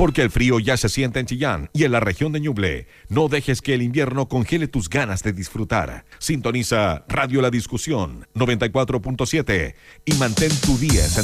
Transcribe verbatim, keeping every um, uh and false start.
Porque el frío ya se siente en Chillán y en la región de Ñuble. No dejes que el invierno congele tus ganas de disfrutar. Sintoniza Radio La Discusión noventa y cuatro punto siete y mantén tu día en